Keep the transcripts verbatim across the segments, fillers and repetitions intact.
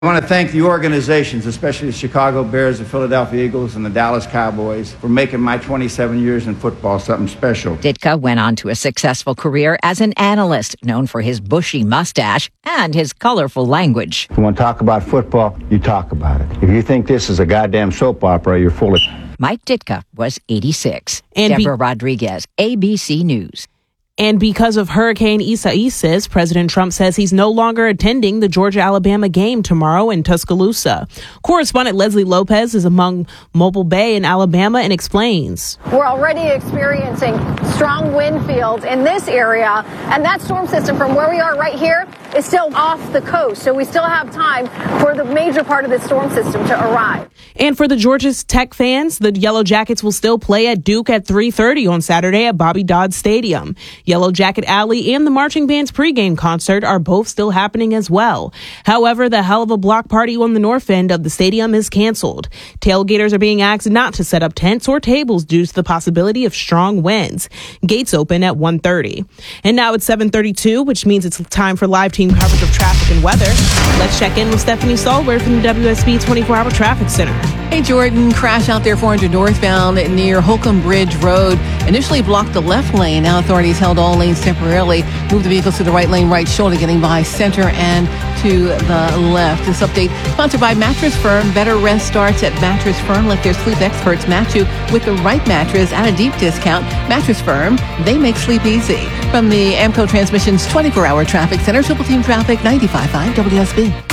I want to thank the organizations, especially the Chicago Bears, the Philadelphia Eagles, and the Dallas Cowboys, for making my twenty-seven years in football something special. Ditka went on to a successful career as an analyst, known for his bushy mustache and his colorful language. If you want to talk about football, you talk about it. If you think this is a goddamn soap opera, you're full of... Mike Ditka was eighty-six. And Deborah be- Rodriguez, A B C News. And because of Hurricane Isaias, President Trump says he's no longer attending the Georgia-Alabama game tomorrow in Tuscaloosa. Correspondent Leslie Lopez is among Mobile Bay in Alabama and explains. We're already experiencing strong wind fields in this area, and that storm system from where we are right here is still off the coast, so we still have time for the major part of the storm system to arrive. And for the Georgia Tech fans, the Yellow Jackets will still play at Duke at three thirty on Saturday at Bobby Dodd Stadium. Yellow Jacket Alley and the marching band's pregame concert are both still happening as well. However, the Hell of a Block party on the north end of the stadium is canceled. Tailgaters are being asked not to set up tents or tables due to the possibility of strong winds. Gates open at one thirty. And now it's seven thirty-two, which means it's time for live team coverage of traffic and weather. Let's check in with Stephanie Stallworth from the W S B twenty-four hour Traffic Center. Hey, Jordan, crash out there four hundred northbound near Holcomb Bridge Road. Initially blocked the left lane. Now authorities held all lanes temporarily. Moved the vehicles to the right lane, right shoulder, getting by center and to the left. This update sponsored by Mattress Firm. Better rest starts at Mattress Firm. Let their sleep experts match you with the right mattress at a deep discount. Mattress Firm, they make sleep easy. From the Amco Transmissions twenty-four hour Traffic Center, Triple Team Traffic, ninety-five point five W S B.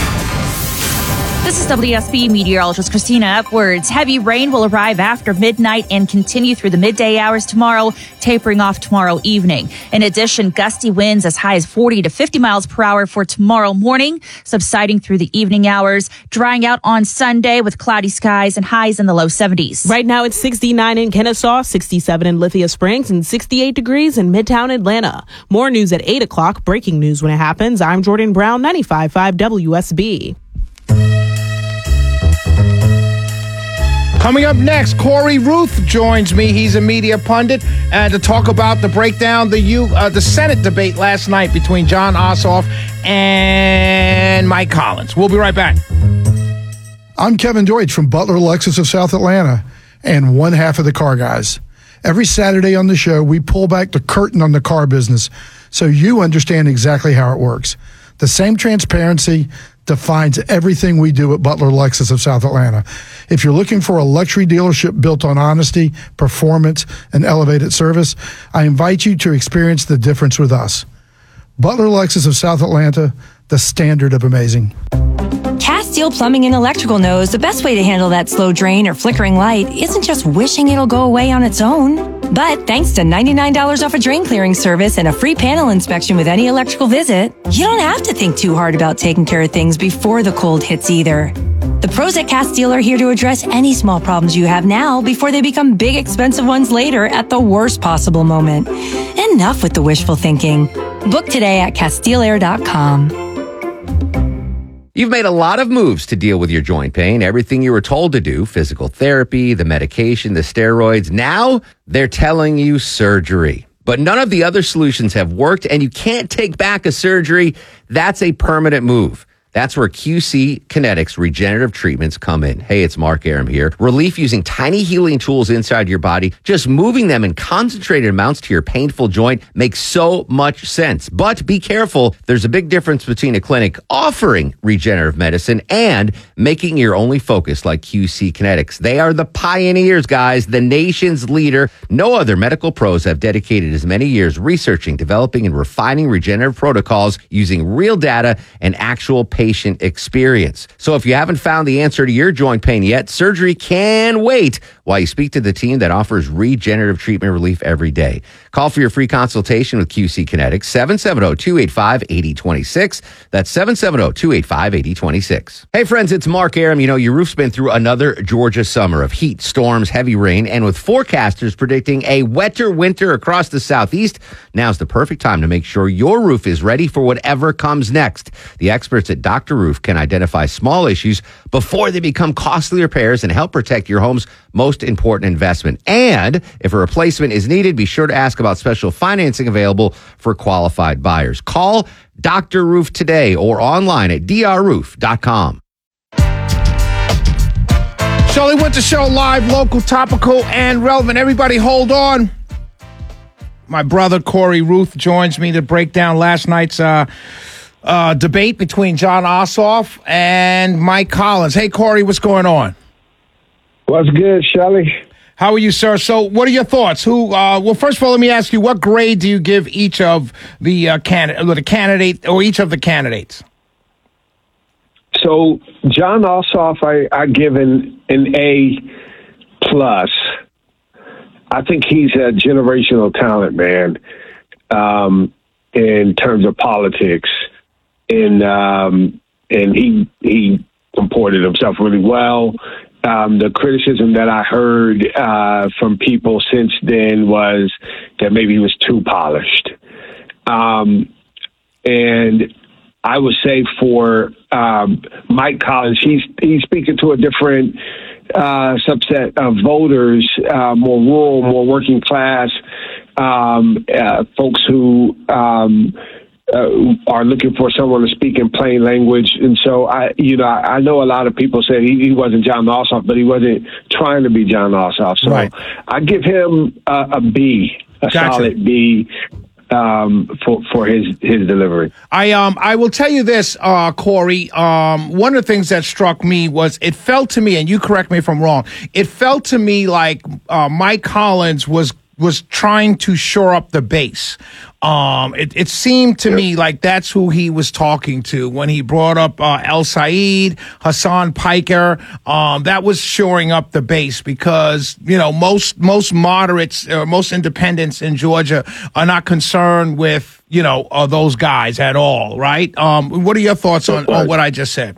This is W S B meteorologist Christina Upwards. Heavy rain will arrive after midnight and continue through the midday hours tomorrow, tapering off tomorrow evening. In addition, gusty winds as high as forty to fifty miles per hour for tomorrow morning, subsiding through the evening hours, drying out on Sunday with cloudy skies and highs in the low seventies. Right now it's sixty-nine in Kennesaw, sixty-seven in Lithia Springs, and sixty-eight degrees in Midtown Atlanta. More news at eight o'clock. Breaking news when it happens. I'm Jordan Brown, ninety-five point five W S B. Coming up next, Corey Ruth joins me. He's a media pundit, and to talk about the breakdown, the U, uh, the Senate debate last night between Jon Ossoff and Mike Collins. We'll be right back. I'm Kevin Deutsch from Butler Lexus of South Atlanta and one half of the Car Guys. Every Saturday on the show, we pull back the curtain on the car business so you understand exactly how it works. The same transparency defines everything we do at Butler Lexus of South Atlanta. If you're looking for a luxury dealership built on honesty, performance, and elevated service, I invite you to experience the difference with us. Butler Lexus of South Atlanta, the standard of amazing. Castile Plumbing and Electrical knows the best way to handle that slow drain or flickering light isn't just wishing it'll go away on its own. But thanks to ninety-nine dollars off a drain clearing service and a free panel inspection with any electrical visit, you don't have to think too hard about taking care of things before the cold hits either. The pros at Castile are here to address any small problems you have now before they become big, expensive ones later at the worst possible moment. Enough with the wishful thinking. Book today at Castile Air dot com. You've made a lot of moves to deal with your joint pain. Everything you were told to do, physical therapy, the medication, the steroids. Now they're telling you surgery. But none of the other solutions have worked, and you can't take back a surgery. That's a permanent move. That's where Q C Kinetics regenerative treatments come in. Hey, it's Mark Arum here. Relief using tiny healing tools inside your body. Just moving them in concentrated amounts to your painful joint makes so much sense. But be careful. There's a big difference between a clinic offering regenerative medicine and making your only focus like Q C Kinetics. They are the pioneers, guys, the nation's leader. No other medical pros have dedicated as many years researching, developing, and refining regenerative protocols using real data and actual patient experience. So if you haven't found the answer to your joint pain yet, surgery can wait while you speak to the team that offers regenerative treatment relief every day. Call for your free consultation with Q C Kinetics, seven seven zero, two eight five, eight zero two six. That's seven seven zero, two eight five, eight zero two six. Hey friends, it's Mark Arum. You know, your roof's been through another Georgia summer of heat, storms, heavy rain, and with forecasters predicting a wetter winter across the southeast, now's the perfect time to make sure your roof is ready for whatever comes next. The experts at Doctor Roof can identify small issues before they become costly repairs and help protect your home's most important investment. And if a replacement is needed, be sure to ask about special financing available for qualified buyers. Call Doctor Roof today or online at d r roof dot com. Shirley Winter Show, live, local, topical, and relevant. Everybody hold on. My brother Corey Ruth joins me to break down last night's uh, uh, debate between Jon Ossoff and Mike Collins. Hey, Corey, what's going on? What's good, Shirley? How are you, sir? So what are your thoughts? Who? Uh, well, first of all, let me ask you, what grade do you give each of the, uh, can- the candidate or each of the candidates? So Jon Ossoff, I, I give an, an A plus. I think he's a generational talent, man, um, in terms of politics. And um, and he he comported himself really well. Um, the criticism that I heard uh, from people since then was that maybe he was too polished. Um, and I would say for um, Mike Collins, he's he's speaking to a different uh, subset of voters, uh, more rural, more working class, um, uh, folks who um, uh, are looking for someone to speak in plain language. And so I, you know, I, I know a lot of people said he, he wasn't Jon Ossoff, but he wasn't trying to be Jon Ossoff. So right. I give him a, a B, a gotcha. solid B. Um, for for his his delivery. I um I will tell you this, uh, Corey. Um, one of the things that struck me was it felt to me, and you correct me if I'm wrong. It felt to me like uh, Mike Collins was was trying to shore up the base. Um, it, it seemed to yep. me like that's who he was talking to when he brought up uh, El Said, Hassan Piker. Um, that was shoring up the base because, you know, most most moderates or most independents in Georgia are not concerned with, you know, uh, those guys at all, right? Um, what are your thoughts on, on what I just said?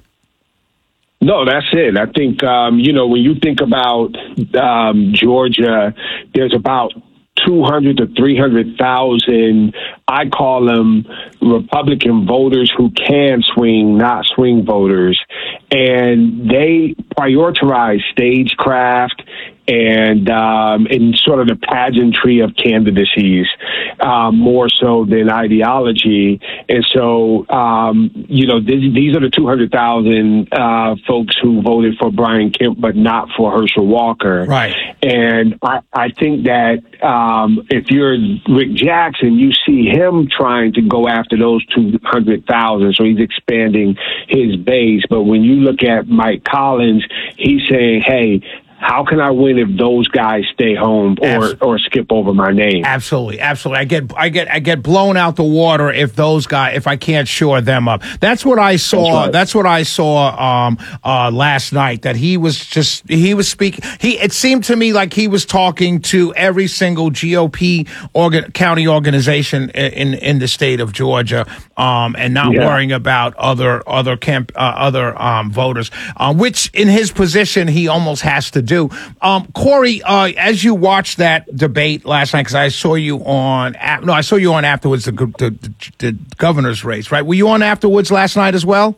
No, that's it. I think, um, you know, when you think about um, Georgia, there's about two hundred to three hundred thousand, I call them Republican voters who can swing, not swing voters. And they prioritize stagecraft and um, and sort of the pageantry of candidacies um, more so than ideology. And so, um, you know, this, these are the two hundred thousand uh, folks who voted for Brian Kemp, but not for Herschel Walker. Right. And I, I think that um, if you're Rick Jackson, you see him trying to go after those two hundred thousand. So he's expanding his base. But when you look at Mike Collins, he's saying, hey, how can I win if those guys stay home or, or skip over my name? Absolutely, absolutely. I get, I get, I get blown out the water if those guys, if I can't shore them up. That's what I saw. That's, right. That's what I saw um, uh, last night. That he was just, he was speaking. He, it seemed to me like he was talking to every single G O P organ, county organization in in the state of Georgia, um, and not yeah. worrying about other other camp, uh, other um, voters, uh, which in his position he almost has to do. Do. Um, Corey, uh, as you watched that debate last night, because I saw you on, no, I saw you on afterwards, the, the, the governor's race, right? Were you on afterwards last night as well?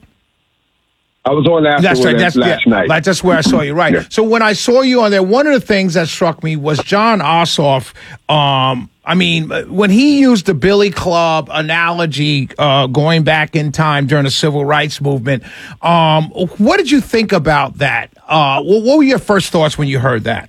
I was on afterwards that's right, that's, last yeah, night. Like, that's where I saw you, right. Yeah. So when I saw you on there, one of the things that struck me was Jon Ossoff. Um, I mean, when he used the Billy Club analogy uh, going back in time during the civil rights movement, um, what did you think about that? Uh, what were your first thoughts when you heard that?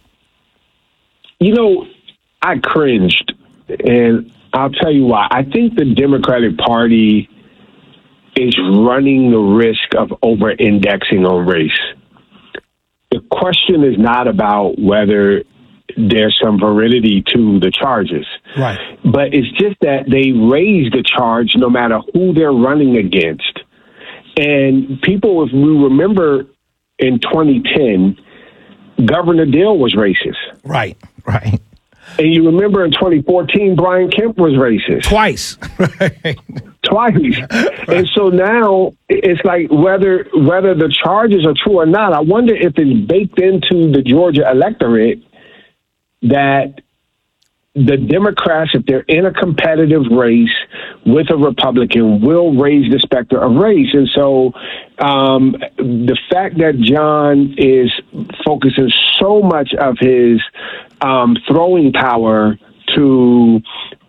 You know, I cringed, and I'll tell you why. I think the Democratic Party is running the risk of over-indexing on race. The question is not about whether there's some validity to the charges. Right. But it's just that they raise the charge no matter who they're running against. And people, if we remember in twenty ten, Governor Deal was racist. Right, right. And you remember in twenty fourteen, Brian Kemp was racist. Twice. Twice. Right. And so now it's like whether whether the charges are true or not, I wonder if it's baked into the Georgia electorate that the Democrats, if they're in a competitive race with a Republican, will raise the specter of race. And so um, the fact that Jon is focusing so much of his um, throwing power to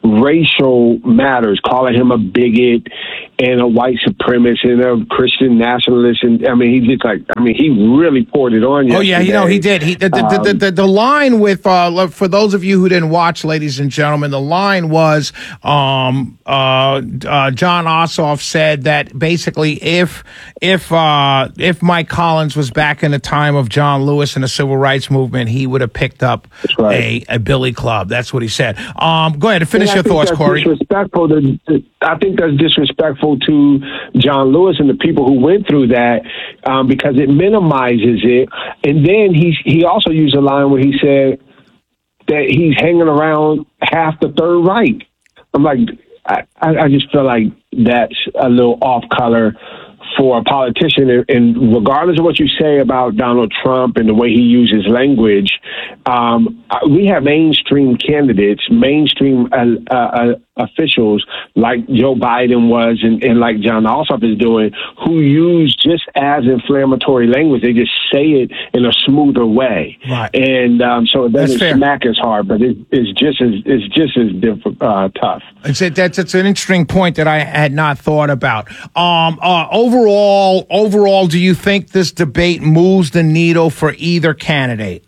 racial matters, calling him a bigot and a white supremacist and a Christian nationalist. And I mean, he just like, I mean, he really poured it on yesterday. Oh, yeah, you know, he did. He, the, the, um, the, the, the line with, uh, for those of you who didn't watch, ladies and gentlemen, the line was um, uh, uh, John Ossoff said that basically if if uh, if Mike Collins was back in the time of John Lewis and the civil rights movement, he would have picked up right. a, a billy club. That's what he said. Um, go ahead and finish and your thoughts, Corey. Disrespectful to, I think that's disrespectful to John Lewis and the people who went through that um, because it minimizes it. And then he he also used a line where he said that he's hanging around half the third Reich. I'm like, I, I just feel like that's a little off color for a politician. And, and regardless of what you say about Donald Trump and the way he uses language, um, we have mainstream candidates, mainstream uh, uh, officials like Joe Biden was and, and like John Ossoff is doing, who use just as inflammatory language. They just say it in a smoother way. Right. And um, so it doesn't smack as hard, but it, it's just as it's just as diff- uh, tough. It's a, that's it's an interesting point that I had not thought about. Um, uh, overall, overall, do you think this debate moves the needle for either candidate?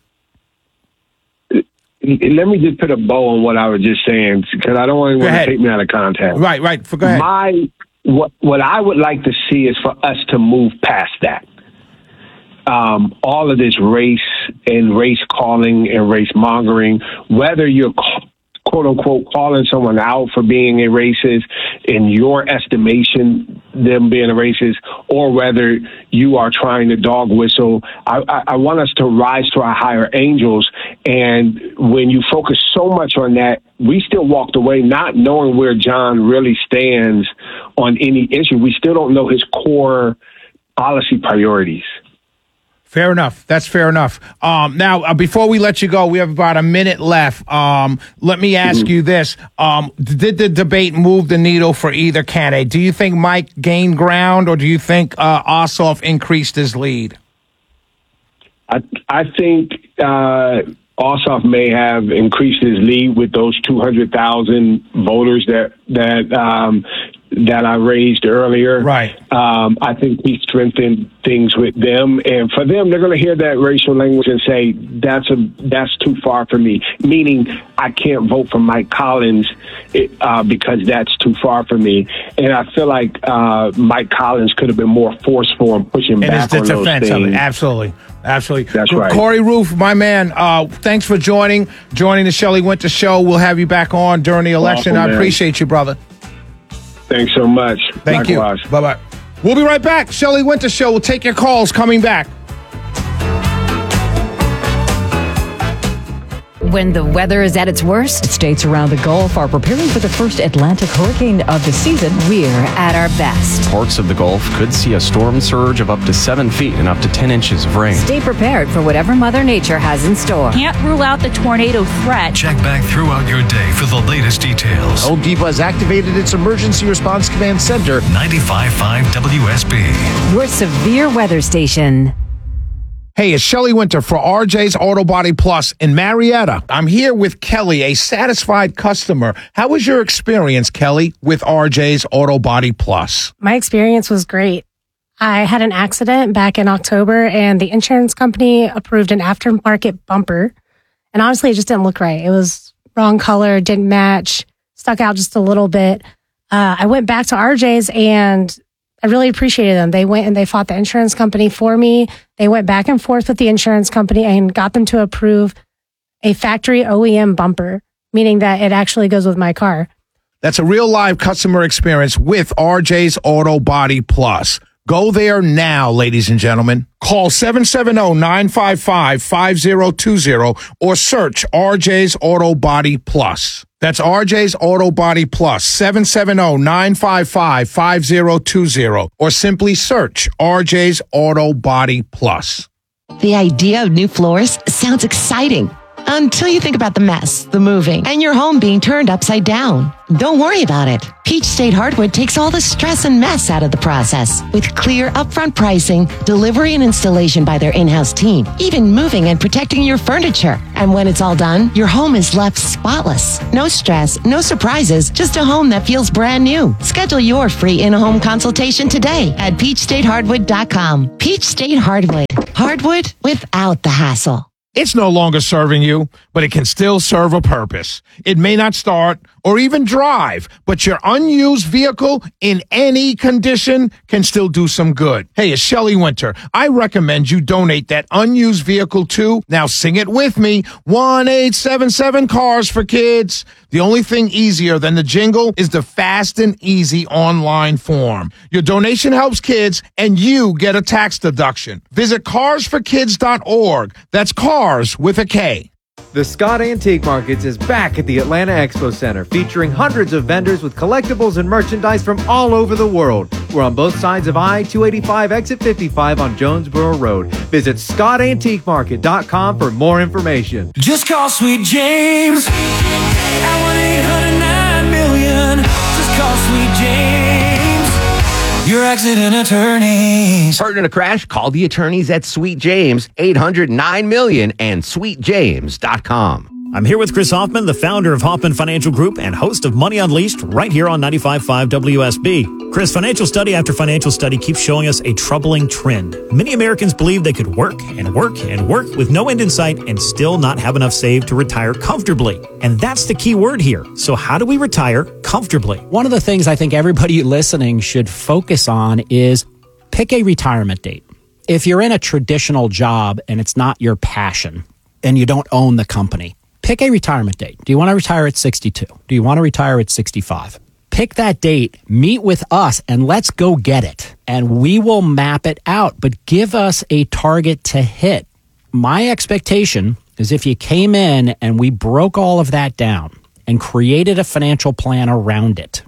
Let me just put a bow on what I was just saying because I don't want anyone to take me out of context. Right, right. For, go ahead. My what what I would like to see is for us to move past that. Um, all of this race and race calling and race mongering, whether you're quote unquote calling someone out for being a racist in your estimation, them being a racist, or whether you are trying to dog whistle. I, I, I want us to rise to our higher angels. And when you focus so much on that, we still walked away not knowing where John really stands on any issue. We still don't know his core policy priorities. Fair enough. That's fair enough. Um, now, uh, before we let you go, we have about a minute left. Um, let me ask mm-hmm. you this. Um, did the debate move the needle for either candidate? Do you think Mike gained ground, or do you think uh, Ossoff increased his lead? I, I think uh, Ossoff may have increased his lead with those two hundred thousand voters that that um, that I raised earlier. Right. Um, I think he strengthened things with them, and for them, they're going to hear that racial language and say that's a that's too far for me. Meaning, I can't vote for Mike Collins uh, because that's too far for me. And I feel like uh, Mike Collins could have been more forceful and pushing and back on those things. Of it. Absolutely. Absolutely. That's right. Corey Roof, my man, uh, thanks for joining, joining the Shelley Winter Show. We'll have you back on during the election. Awesome, I appreciate you, brother. Thanks so much. Thank Likewise. you. Bye-bye. We'll be right back. Shelley Winter Show. We'll take your calls coming back. When the weather is at its worst, states around the Gulf are preparing for the first Atlantic hurricane of the season. We're at our best. Parts of the Gulf could see a storm surge of up to seven feet and up to ten inches of rain. Stay prepared for whatever Mother Nature has in store. Can't rule out the tornado threat. Check back throughout your day for the latest details. Home Depot has activated its Emergency Response Command Center. ninety-five point five W S B. Your severe weather station. Hey, it's Shelley Winter for R J's Auto Body Plus in Marietta. I'm here with Kelly, a satisfied customer. How was your experience, Kelly, with R J's Auto Body Plus? My experience was great. I had an accident back in October, and the insurance company approved an aftermarket bumper. And honestly, it just didn't look right. It was wrong color, didn't match, stuck out just a little bit. Uh, I went back to R J's, and I really appreciated them. They went and they fought the insurance company for me. They went back and forth with the insurance company and got them to approve a factory O E M bumper, meaning that it actually goes with my car. That's a real live customer experience with R J's Auto Body Plus. Go there now, ladies and gentlemen. Call seven seven zero, nine five five, five zero two zero or search R J's Auto Body Plus. That's R J's Auto Body Plus, seven seven zero, nine five five, five zero two zero or simply search R J's Auto Body Plus. The idea of new floors sounds exciting. Until you think about the mess, the moving, and your home being turned upside down. Don't worry about it. Peach State Hardwood takes all the stress and mess out of the process. With clear upfront pricing, delivery and installation by their in-house team, even moving and protecting your furniture. And when it's all done, your home is left spotless. No stress, no surprises, just a home that feels brand new. Schedule your free in-home consultation today at peach state hardwood dot com. Peach State Hardwood. Hardwood without the hassle. It's no longer serving you, but it can still serve a purpose. It may not start or even drive, but your unused vehicle in any condition can still do some good. Hey, it's Shelley Winter. I recommend you donate that unused vehicle to, now sing it with me, one eight seven seven Cars for Kids. The only thing easier than the jingle is the fast and easy online form. Your donation helps kids, and you get a tax deduction. Visit cars for kids dot org. That's cars with a K. The Scott Antique Markets is back at the Atlanta Expo Center, featuring hundreds of vendors with collectibles and merchandise from all over the world. We're on both sides of I two eighty-five, exit fifty-five on Jonesboro Road. Visit scott antique market dot com for more information. Just call Sweet James at one eight hundred nine million. Just call Sweet James, your accident attorneys. Hurt in a crash? Call the attorneys at Sweet James, eight hundred nine million and sweet james dot com. I'm here with Chris Hoffman, the founder of Hoffman Financial Group and host of Money Unleashed, right here on ninety-five point five W S B. Chris, financial study after financial study keeps showing us a troubling trend. Many Americans believe they could work and work and work with no end in sight and still not have enough saved to retire comfortably. And that's the key word here. So how do we retire comfortably? One of the things I think everybody listening should focus on is pick a retirement date. If you're in a traditional job and it's not your passion and you don't own the company, pick a retirement date. Do you want to retire at sixty-two? Do you want to retire at sixty-five? Pick that date, meet with us, and let's go get it. And we will map it out, but give us a target to hit. My expectation is if you came in and we broke all of that down and created a financial plan around it,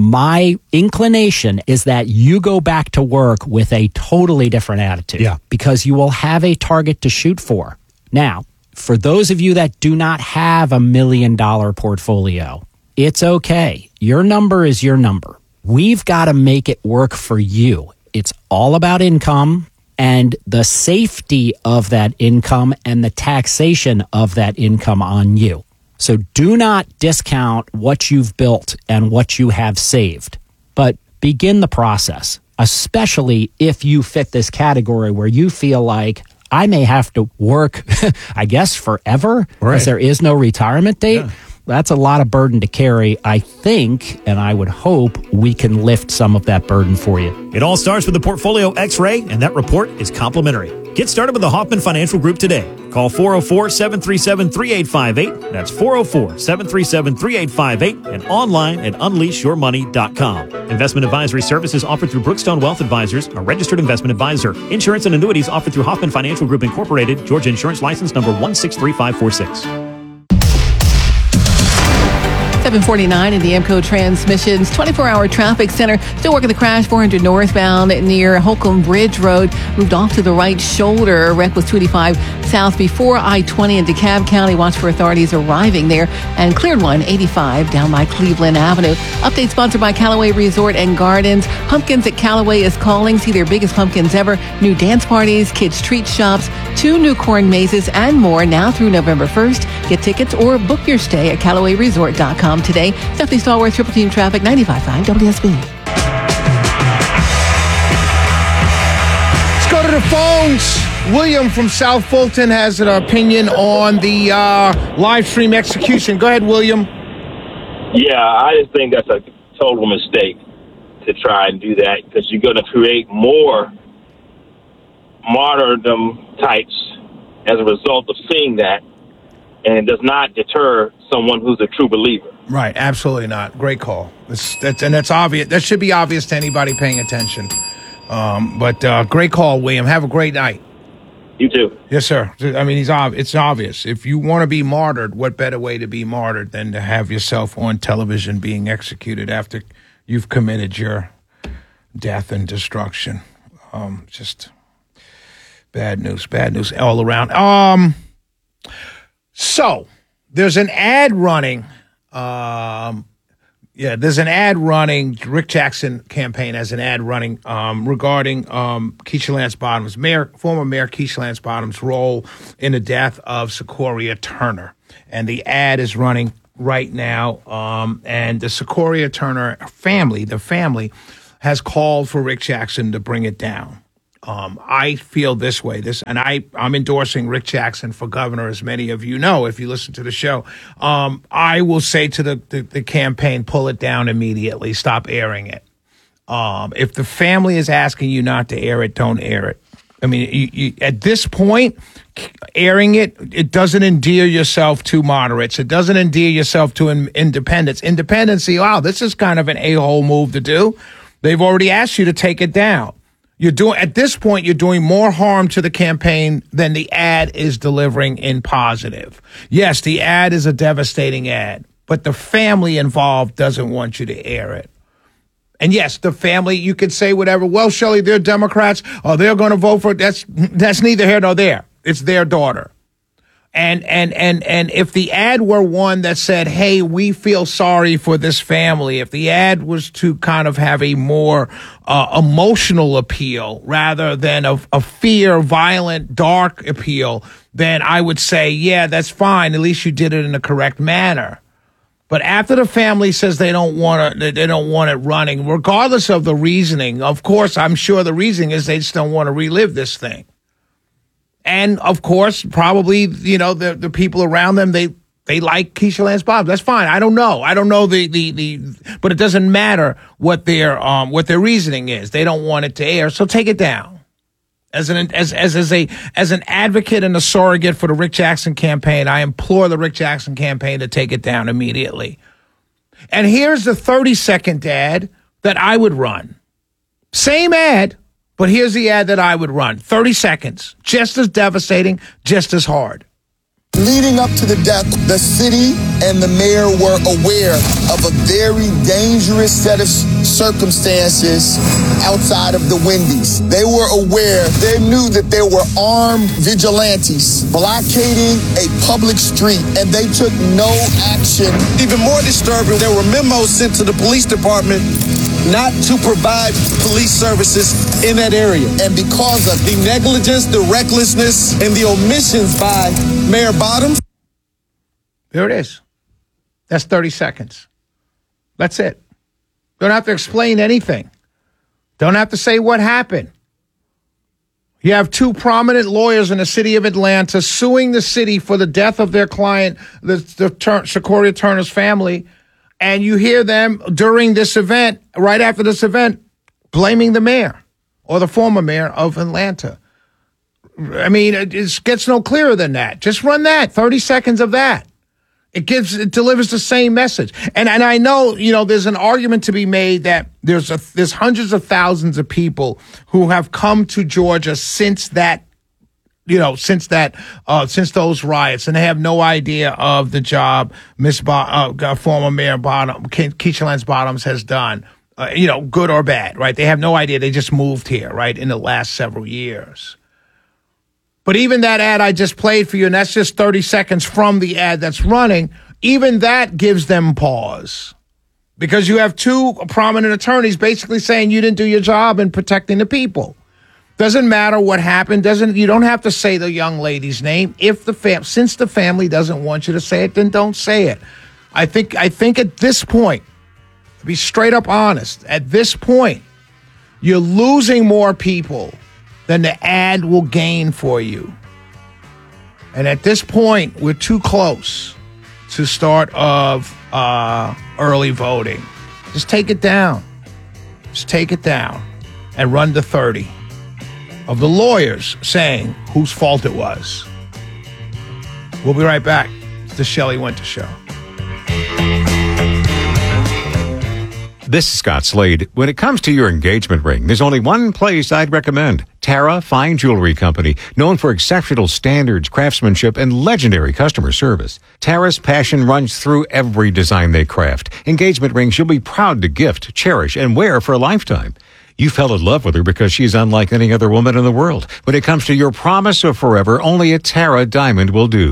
my inclination is that you go back to work with a totally different attitude. Yeah. Because you will have a target to shoot for. Now, for those of you that do not have a million dollar portfolio, it's okay. Your number is your number. We've got to make it work for you. It's all about income and the safety of that income and the taxation of that income on you. So do not discount what you've built and what you have saved, but begin the process, especially if you fit this category where you feel like I may have to work, I guess, forever because Right. there is no retirement date. Yeah. That's a lot of burden to carry. I think, and I would hope, we can lift some of that burden for you. It all starts with the Portfolio X-Ray, and that report is complimentary. Get started with the Hoffman Financial Group today. Call four oh four, seven three seven, three eight five eight. That's four oh four, seven three seven, three eight five eight and online at unleash your money dot com. Investment advisory services offered through Brookstone Wealth Advisors, a registered investment advisor. Insurance and annuities offered through Hoffman Financial Group Incorporated, Georgia Insurance License number one six three five four six. seven forty-nine in the Emco Transmissions twenty-four hour traffic center. Still working the crash four hundred northbound near Holcomb Bridge Road. Moved off to the right shoulder. Wreck with two eighty-five south before I twenty in DeKalb County. Watch for authorities arriving there. And cleared one eighty-five down by Cleveland Avenue. Update sponsored by Callaway Resort and Gardens. Pumpkins at Callaway is calling. See their biggest pumpkins ever. New dance parties, kids treat shops, two new corn mazes, and more now through November first. Get tickets or book your stay at Callaway Resort dot com today. Stephanie Stallworth, Triple Team Traffic, ninety-five point five W S B. Let's go to the phones. William from South Fulton has an opinion on the uh, live stream execution. Go ahead, William. Yeah, I just think that's a total mistake to try and do that because you're going to create more martyrdom types as a result of seeing that, and it does not deter someone who's a true believer. Right, absolutely not. Great call. That's, that's and that's obvious. That should be obvious to anybody paying attention. Um, but uh, great call, William. Have a great night. You too. Yes, sir. I mean, he's ob- it's obvious. If you want to be martyred, what better way to be martyred than to have yourself on television being executed after you've committed your death and destruction? Um, just bad news, bad news all around. Um, So there's an ad running. Um, yeah, there's an ad running. Rick Jackson campaign has an ad running um, regarding um, Keisha Lance Bottoms, Mayor, former Mayor Keisha Lance Bottoms' role in the death of Sequoia Turner. And the ad is running right now. Um, and the Sequoia Turner family, the family, has called for Rick Jackson to bring it down. Um, I feel this way, this, and I, I'm endorsing Rick Jackson for governor, as many of you know, if you listen to the show. Um, I will say to the, the, the campaign, pull it down immediately. Stop airing it. Um, if the family is asking you not to air it, don't air it. I mean, you, you, at this point, airing it, it doesn't endear yourself to moderates. It doesn't endear yourself to in, independents. Independency, wow, this is kind of an a-hole move to do. They've already asked you to take it down. You're doing at this point, you're doing more harm to the campaign than the ad is delivering in positive. Yes, the ad is a devastating ad, but the family involved doesn't want you to air it. And yes, the family, you could say whatever. Well, Shelley, they're Democrats. Oh, they're going to vote for it. That's that's neither here nor there. It's their daughter. And and and and if the ad were one that said, hey, we feel sorry for this family, if the ad was to kind of have a more uh, emotional appeal rather than a, a fear, violent, dark appeal, then I would say, yeah, that's fine. At least you did it in the correct manner. But after the family says they don't want it, they don't want it running, regardless of the reasoning, of course, I'm sure the reasoning is they just don't want to relive this thing. And, of course, probably, you know, the the people around them, they they like Keisha Lance Bottoms. That's fine. I don't know. I don't know the, the, the but it doesn't matter what their um what their reasoning is. They don't want it to air, so take it down. As an as as as a as an advocate and a surrogate for the Rick Jackson campaign, I implore the Rick Jackson campaign to take it down immediately. And here's the thirty second ad that I would run. Same ad. But here's the ad that I would run. thirty seconds. Just as devastating, just as hard. Leading up to the death, the city and the mayor were aware of a very dangerous set of circumstances outside of the Wendy's. They were aware, they knew that there were armed vigilantes blockading a public street, and they took no action. Even more disturbing, there were memos sent to the police department not to provide police services in that area. And because of the negligence, the recklessness, and the omissions by Mayor Bottoms. There it is. That's thirty seconds. That's it. Don't have to explain anything. Don't have to say what happened. You have two prominent lawyers in the city of Atlanta suing the city for the death of their client, the, the Tur- Sequoia Turner's family. And you hear them during this event, right after this event, blaming the mayor or the former mayor of Atlanta. I mean, it, it gets no clearer than that. Just run that, thirty seconds of that. It gives, it delivers the same message. And and I know, you know, there's an argument to be made that there's a, there's hundreds of thousands of people who have come to Georgia since that, you know, since that, uh, since those riots, and they have no idea of the job Miss Bo- uh, former Mayor Bottom, Ke- Keisha Lance Bottoms has done, uh, you know, good or bad, right? They have no idea. They just moved here, right, in the last several years. But even that ad I just played for you, and that's just thirty seconds from the ad that's running, even that gives them pause. Because you have two prominent attorneys basically saying you didn't do your job in protecting the people. Doesn't matter what happened. Doesn't you don't have to say the young lady's name. If the fam- since the family doesn't want you to say it, then don't say it. I think I think at this point, to be straight up honest, at this point, you're losing more people than the ad will gain for you. And at this point, we're too close to start of uh, early voting. Just take it down. Just take it down and run to thirty of the lawyers saying whose fault it was. We'll be right back. It's the Shelley Winter Show. This is Scott Slade. When it comes to your engagement ring, there's only one place I'd recommend. Tara Fine Jewelry Company, known for exceptional standards, craftsmanship, and legendary customer service. Tara's passion runs through every design they craft. Engagement rings you'll be proud to gift, cherish, and wear for a lifetime. You fell in love with her because she's unlike any other woman in the world. When it comes to your promise of forever, only a Tara diamond will do.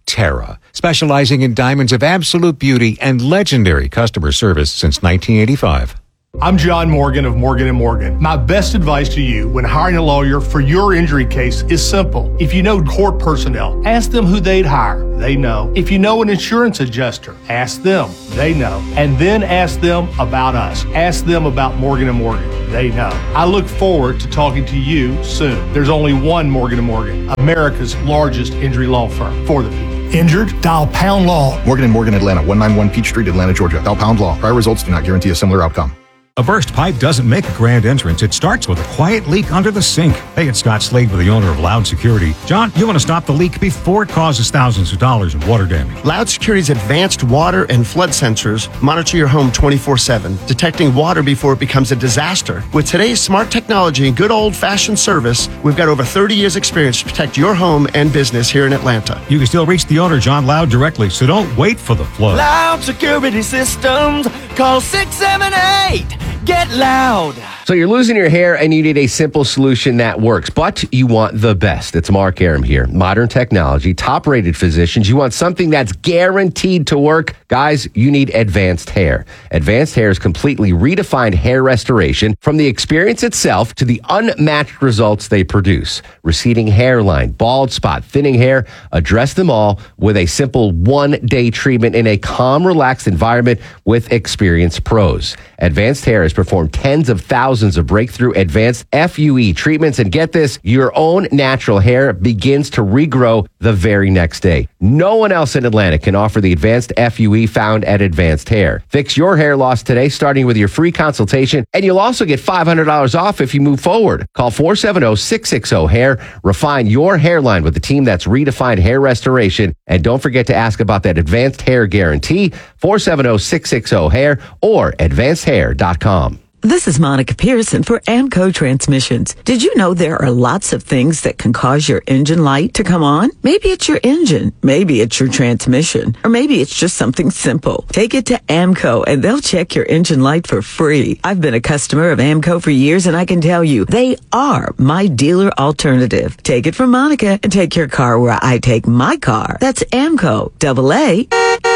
Terra, specializing in diamonds of absolute beauty and legendary customer service since nineteen eighty-five. I'm John Morgan of Morgan and Morgan. My best advice to you when hiring a lawyer for your injury case is simple. If you know court personnel, ask them who they'd hire. They know. If you know an insurance adjuster, ask them. They know. And then ask them about us. Ask them about Morgan and Morgan. They know. I look forward to talking to you soon. There's only one Morgan and Morgan, America's largest injury law firm for the people. Injured? Dial Pound Law. Morgan and Morgan, Atlanta, one ninety-one Peach Street, Atlanta, Georgia. Dial Pound Law. Prior results do not guarantee a similar outcome. A burst pipe doesn't make a grand entrance. It starts with a quiet leak under the sink. Hey, it's Scott Slade with the owner of Loud Security. John, you want to stop the leak before it causes thousands of dollars in water damage. Loud Security's advanced water and flood sensors monitor your home twenty-four seven, detecting water before it becomes a disaster. With today's smart technology and good old-fashioned service, we've got over thirty years experience to protect your home and business here in Atlanta. You can still reach the owner, John Loud, directly, so don't wait for the flood. Loud Security Systems. Call six seven eight. Get loud. So you're losing your hair and you need a simple solution that works, but you want the best. It's Mark Aram here. Modern technology, top-rated physicians. You want something that's guaranteed to work. Guys, you need Advanced Hair. Advanced Hair's completely redefined hair restoration, from the experience itself to the unmatched results they produce. Receding hairline, bald spot, thinning hair, address them all with a simple one-day treatment in a calm, relaxed environment with experienced pros. Advanced Hair has performed tens of thousands of breakthrough advanced F U E treatments, and get this, your own natural hair begins to regrow the very next day. No one else in Atlanta can offer the advanced F U E found at Advanced Hair. Fix your hair loss today, starting with your free consultation, and you'll also get five hundred dollars off if you move forward. Call four seven zero, six six zero, hair. Refine your hairline with the team that's redefined hair restoration, and don't forget to ask about that Advanced Hair Guarantee, four seven zero, six six zero, hair or advanced hair dot com. This is Monica Pearson for Amco Transmissions. Did you know there are lots of things that can cause your engine light to come on? Maybe it's your engine, maybe it's your transmission, or maybe it's just something simple. Take it to Amco and they'll check your engine light for free. I've been a customer of Amco for years and I can tell you, they are my dealer alternative. Take it from Monica and take your car where I take my car. That's Amco, double A,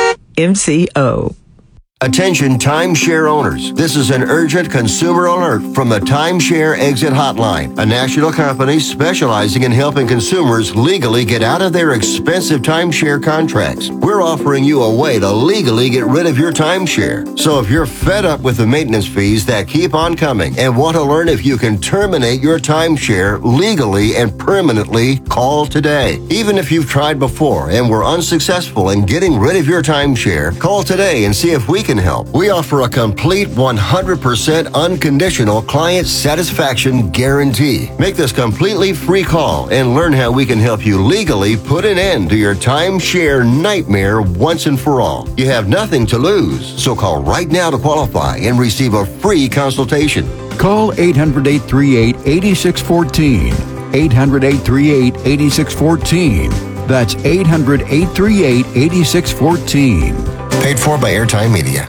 M C O. Attention timeshare owners. This is an urgent consumer alert from the Timeshare Exit Hotline, a national company specializing in helping consumers legally get out of their expensive timeshare contracts. We're offering you a way to legally get rid of your timeshare. So if you're fed up with the maintenance fees that keep on coming and want to learn if you can terminate your timeshare legally and permanently, call today. Even if you've tried before and were unsuccessful in getting rid of your timeshare, call today and see if we can help. We offer a complete one hundred percent unconditional client satisfaction guarantee. Make this completely free call and learn how we can help you legally put an end to your timeshare nightmare once and for all. You have nothing to lose, so call right now to qualify and receive a free consultation. Call eight hundred, eight three eight, eight six one four. eight hundred, eight three eight, eight six one four. That's eight hundred, eight three eight, eight six one four. Paid for by Airtime Media.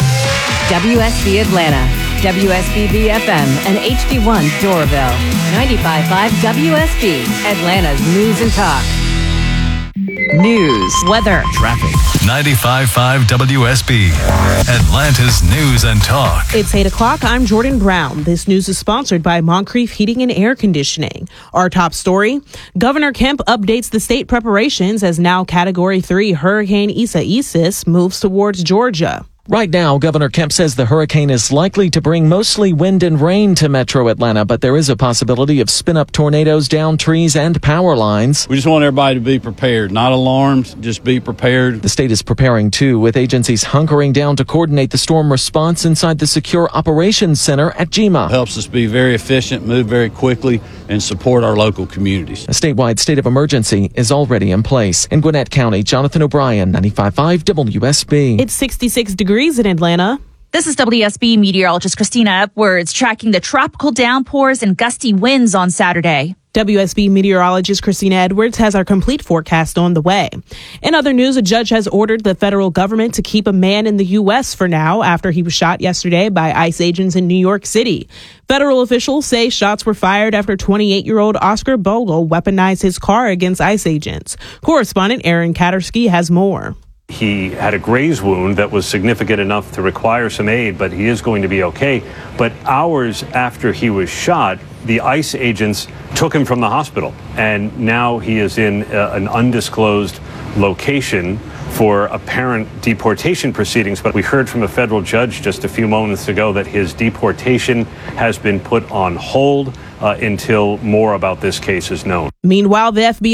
W S B Atlanta, W S B B F M, and H D one Doraville. ninety-five point five W S B, Atlanta's news and talk. News, weather, traffic. ninety-five point five W S B, Atlanta's news and talk. It's eight o'clock. I'm Jordan Brown. This news is sponsored by Moncrief Heating and Air Conditioning. Our top story, Governor Kemp updates the state preparations as now Category three Hurricane Isaias moves towards Georgia. Right now, Governor Kemp says the hurricane is likely to bring mostly wind and rain to metro Atlanta, but there is a possibility of spin-up tornadoes down trees and power lines. We just want everybody to be prepared, not alarmed, just be prepared. The state is preparing, too, with agencies hunkering down to coordinate the storm response inside the Secure Operations Center at G M A. It helps us be very efficient, move very quickly, and support our local communities. A statewide state of emergency is already in place. In Gwinnett County, Jonathan O'Brien, ninety-five point five W S B. It's sixty-six degrees in Atlanta. This is W S B meteorologist Christina Upwards tracking the tropical downpours and gusty winds on Saturday. W S B meteorologist Christina Edwards has our complete forecast on the way. In other news, a judge has ordered the federal government to keep a man in the U S for now after he was shot yesterday by ICE agents in New York City. Federal officials say shots were fired after twenty-eight-year-old Oscar Bogle weaponized his car against ICE agents. Correspondent Aaron Katersky has more. He had a graze wound that was significant enough to require some aid, but he is going to be okay. But hours after he was shot, the ICE agents took him from the hospital, and now he is in uh, an undisclosed location for apparent deportation proceedings. But we heard from a federal judge just a few moments ago that his deportation has been put on hold uh, until more about this case is known. Meanwhile, the F B I